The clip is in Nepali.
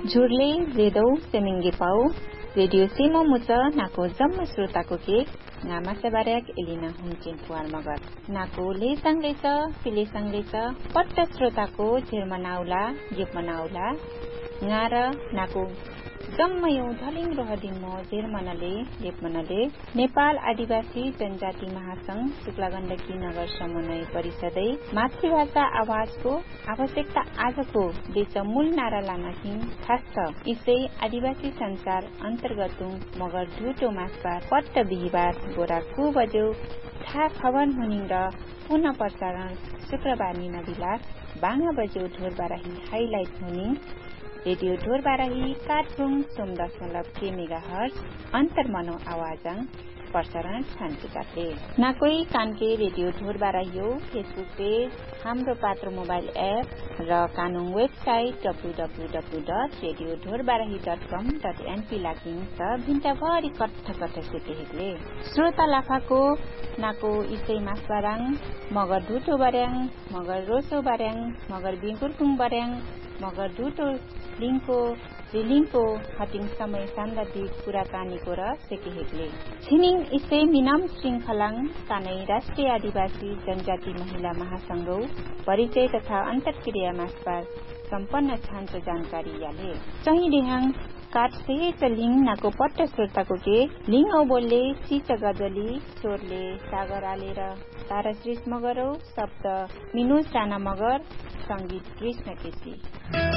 झुरले रेदौ सेमिंगे पाउ रेडियो सेमो मुच नाको जम्मा श्रोताको के नामा सेबार्याक एलिना हुन्चेन पुवार मगर नाको ले संगलेच पिले संगलेच पट्ट श्रोताको झिरमनाउला गिपमनाउला ngaर नाको जम्मयो धलिङ रहदिङ म जेरमनले लेपमनले नेपाल आदिवासी जनजाति महासंघ शुक्लागण्डकी नगर समन्वय परिषदै मातृभाषा आवाजको आवश्यकता आजको देश मूल नारा लानाकिन खास छ इसै आदिवासी संसार अन्तर्गत मगर ढुटो मासबार पट्ट बिहिबार गोरा कु बज्यो था खबर हुनिङ र पुनः प्रसारण शुक्रबार निना बिलास बाङा बज्यो ढोर बाराही हाइलाइट हुनिङ रेडियो ढोर बाराही काठगुङ 0.के मेगाहर्ज अन्तर्मनो आवाजङ प्रसारण शान्तिकाले नाकोई कानके रेडियो ढोर बाराही फेसबुक पेज हाम्रो पात्र मोबाइल एप र कानुङ वेबसाइट www.radiodhorbarahi.com.np लागिङ त भिन्टाभरि कट्ठ सिकेहिले श्रोता लाफाको नाको इसै मासबाराङ मगर ढुटो बार्याङ मगर रोसो बार्याङ मगर बिगुरकुङ बार्याङ मगर ढुटो लिङको हटिङ समय सान्दर्भिक कुराकानीको र सेकेहेकले छिनिङ इसै मिनाम श्रृङ्खलाङ कानै राष्ट्रिय आदिवासी जनजाति महिला महासंघौ परिचय तथा अन्तर्क्रिया मासबार सम्पन्न छान्छ जानकारी याले चाहिँ देहाङ काट सेच लिङ नाको पट्ट श्रोताको के लिङ औ बोलले चिच गजली चोरले सागर आलेर तारश्रीष मगरौ शब्द मिनुज राणा मगर संगीत कृष्ण केसी